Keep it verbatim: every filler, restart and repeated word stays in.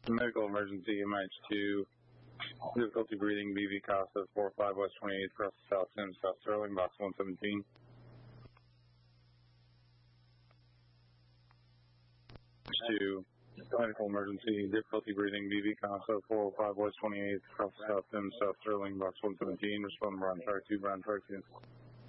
Medical emergency, M I H two. Difficulty breathing, B V Casa, four five West twenty-eighth, across the South Sims, South Sterling, box one seventeen. Two. Medical emergency, difficulty breathing, B V Casa, four oh five West twenty-eighth, across the South Sims, South Sterling, box one seventeen. Respond to Brown Fire two, Brown Fire two.